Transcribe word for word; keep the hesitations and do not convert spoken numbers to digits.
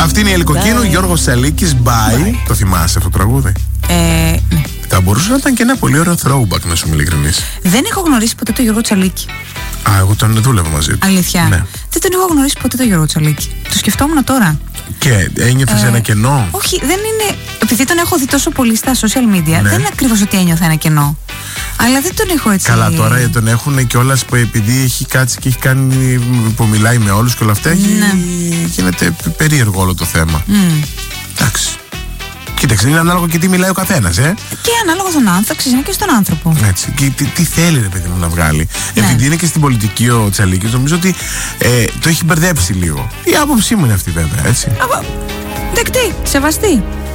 Αυτή είναι η Ελικοκίνου, Γιώργος Τσαλίκης, Bye. Bye. Το θυμάσαι αυτό το τραγούδι? Ε, ναι. Θα μπορούσε να ήταν και ένα πολύ ωραίο throwback, να σου είμαι ειλικρινής. Δεν έχω γνωρίσει ποτέ τον Γιώργο Τσαλίκη. Α, εγώ τον δούλευα μαζί του. Αλήθεια? Ναι. Δεν τον έχω γνωρίσει ποτέ τον Γιώργο Τσαλίκη. Το σκεφτόμουν τώρα. Και ένιωθες ε, ένα κενό? Όχι, δεν είναι. Επειδή τον έχω δει τόσο πολύ στα social media, ναι. δεν είναι ακριβώς ότι ένιωθα ένα κενό. Αλλά δεν τον έχω έτσι. Καλά, τώρα τον έχουν κιόλας που επειδή έχει κάτσει και έχει κάνει. Που μιλάει με όλους και όλα αυτά. Ναι. Έχει, γίνεται περίεργο όλο το θέμα. Mm. Εντάξει. Κοίταξε, είναι ανάλογο και τι μιλάει ο καθένας, ε. Και ανάλογο στον άνθρωπο, είναι και στον άνθρωπο. Έτσι. Και τι, τι θέλει, ρε παιδί μου, να βγάλει. Ναι. Επειδή είναι και στην πολιτική ο Τσαλίκης, νομίζω ότι ε, το έχει μπερδέψει λίγο. Η άποψή μου είναι αυτή, βέβαια, έτσι. Από... Δεκτή, σεβαστή.